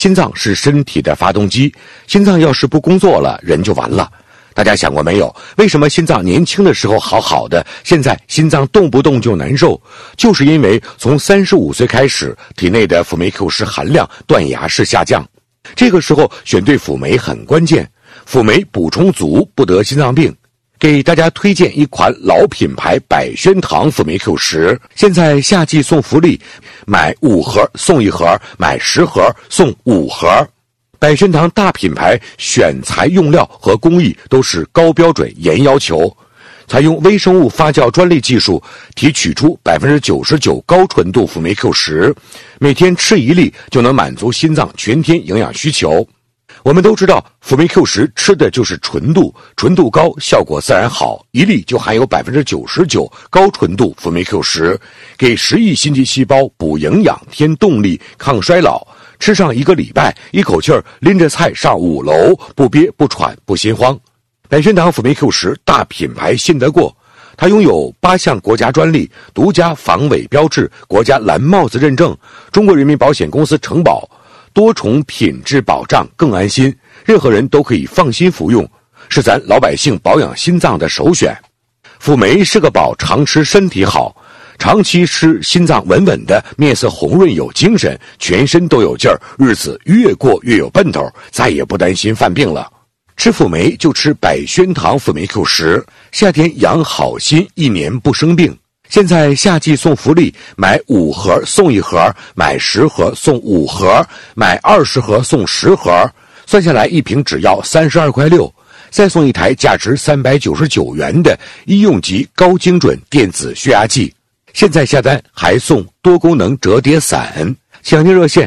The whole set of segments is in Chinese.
心脏是身体的发动机，心脏要是不工作了，人就完了。大家想过没有，为什么心脏年轻的时候好好的，现在心脏动不动就难受？就是因为从35岁开始，体内的辅酶 Q10含量断崖式下降。这个时候选对辅酶很关键，辅酶补充足，不得心脏病。给大家推荐一款老品牌百宣堂辅酶 Q10，现在夏季送福利，买5盒送1盒，买10盒送5盒。百宣堂大品牌选材用料和工艺都是高标准严要求，采用微生物发酵专利技术提取出99%高纯度辅酶 Q10，每天吃1粒就能满足心脏全天营养需求。我们都知道辅酶 Q10吃的就是纯度，纯度高效果自然好，1粒就含有99%高纯度辅酶 Q10，给10亿心肌细胞补营养添动力抗衰老。吃上1个礼拜，一口气儿拎着菜上5楼，不憋不喘不心慌。百宣堂辅酶 Q10大品牌信得过，它拥有8项国家专利、独家防伪标志、国家蓝帽子认证、中国人民保险公司承保，多重品质保障更安心，任何人都可以放心服用，是咱老百姓保养心脏的首选。辅酶是个宝，常吃身体好。长期吃，心脏稳稳的，面色红润有精神，全身都有劲儿，日子越过越有奔头，再也不担心犯病了。吃辅酶就吃百宣堂辅酶 Q10，夏天养好心，1年不生病。现在夏季送福利，买5盒送1盒，买10盒送5盒，买20盒送10盒，算下来一瓶只要32.6块，再送一台价值399元的医用级高精准电子血压计。现在下单还送多功能折叠伞，抢订热线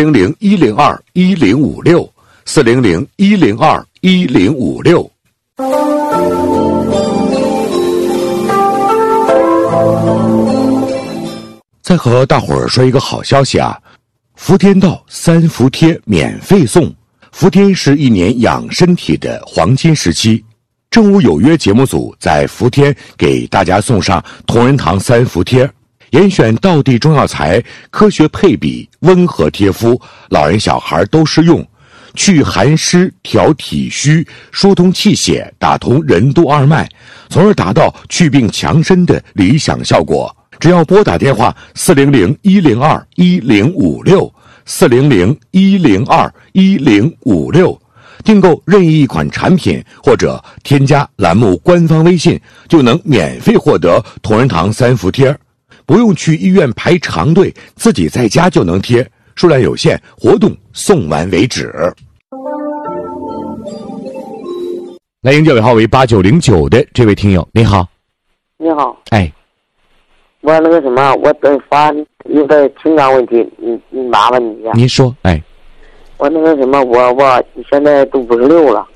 400-102-1056，400-102-1056。再和大伙儿说一个好消息啊，福天道3伏贴免费送。伏天是1年养身体的黄金时期，正午有约节目组在伏天给大家送上同仁堂3伏贴，严选道地中药材，科学配比，温和贴肤，老人小孩都适用，去寒湿，调体虚，疏通气血，打通任督二脉，从而达到祛病强身的理想效果。只要拨打电话400-102-1056，400-102-1056，订购任意一款产品，或者添加栏目官方微信，就能免费获得同仁堂3伏贴，不用去医院排长队，自己在家就能贴，数量有限，活动送完为止。来迎这尾号为8909的这位听友，你好。 你好， 哎， 我那个什么，我等发有点情感问题，你麻烦你一下。 您说，哎， 我那个什么，我现在都56了，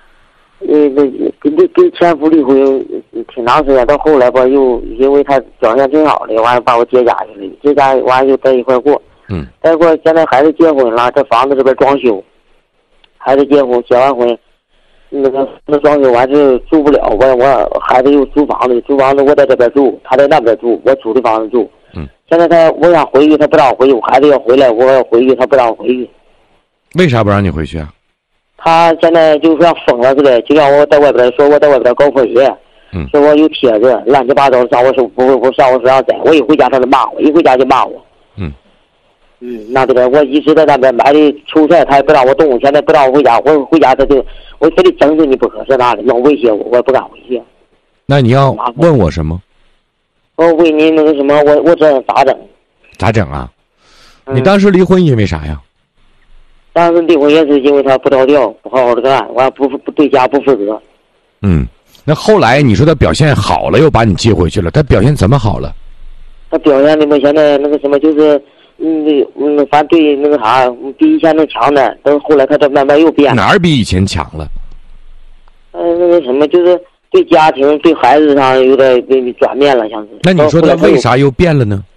跟前夫离婚挺长时间，到后来吧，又因为他表现挺好的，完了把我接家去了，接家完了又在一块过，再过现在孩子结婚了，这房子这边装修，孩子结婚结完婚，那装修完是住不了，我孩子又租房子我在这边住，他在那边住，我租的房子住。现在我想回去，他不让我回去，我孩子要回来，我要回去，他不让我回去。 为啥不让你回去啊？ 他现在就像疯了似的，就让我在外边说我在外边搞婚业，说我有帖子乱七八糟上我手不上我手上栽，我一回家他就骂我，一回家就骂我。那这个我一直在那边买的蔬菜，他也不让我动，现在不让我回家，我回家他就我非得整死你不可，是那的要威胁我，我也不敢回去。 那你要问我什么？ 我问你那个什么，我这咋整？ 咋整啊？你当时离婚因为啥呀？ 当时离婚也是因为他不着调，不好好的干，完不对家不负责。 那后来你说他表现好了，又把你接回去了，他表现怎么好了？ 他表现的嘛，现在那个什么就是，反正对那个啥，比以前能强点，等后来他这慢慢又变了。 哪儿比以前强了？ 那个什么就是对家庭、对孩子上有点转变了，像是。 那你说他为啥又变了呢？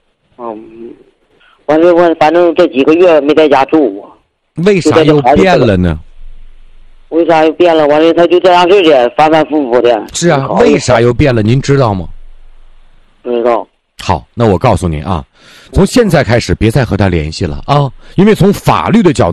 完了我反正这几个月没在家住过。 为啥又变了呢？ 为啥又变了？完了他就这样式的，反反复复的。 是啊，为啥又变了？您知道吗？ 不知道。 好，那我告诉您啊，从现在开始别再和他联系了啊，因为从法律的角度。